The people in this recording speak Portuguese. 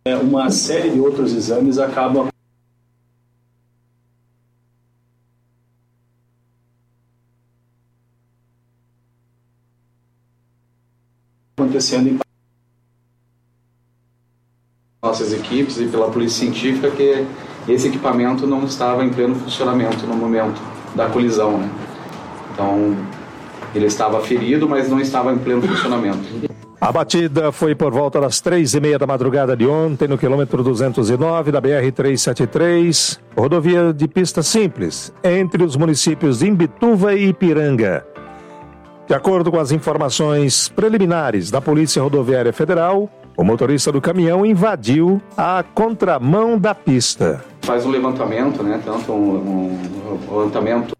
Uma série de outros exames acabam acontecendo em nossas equipes e pela polícia científica que esse equipamento não estava em pleno funcionamento no momento da colisão, né? Então, ele estava ferido, mas não estava em pleno funcionamento. A batida foi por volta das 3h30 da madrugada de ontem, no quilômetro 209 da BR-373, rodovia de pista simples, entre os municípios de Imbituva e Ipiranga. De acordo com as informações preliminares da Polícia Rodoviária Federal, o motorista do caminhão invadiu a contramão da pista. Faz um levantamento, né? Tanto um levantamento